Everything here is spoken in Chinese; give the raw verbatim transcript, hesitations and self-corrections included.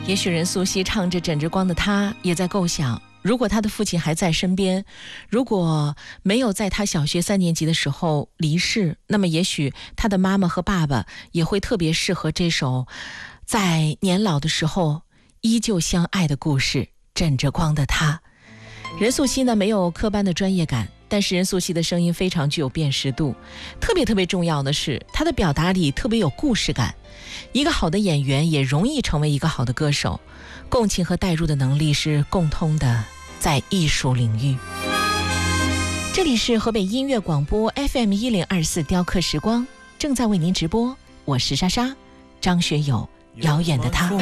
也许任素汐唱着枕着光的她，也在构想，如果她的父亲还在身边，如果没有在她小学三年级的时候离世，那么也许她的妈妈和爸爸也会特别适合这首在年老的时候依旧相爱的故事。枕着光的她，任素汐呢没有科班的专业感，但是任素汐的声音非常具有辨识度，特别特别重要的是她的表达里特别有故事感。一个好的演员也容易成为一个好的歌手，共情和代入的能力是共通的，在艺术领域。这里是河北音乐广播 F M 一零二四雕刻时光，正在为您直播，我是莎莎，张学友，遥远的她。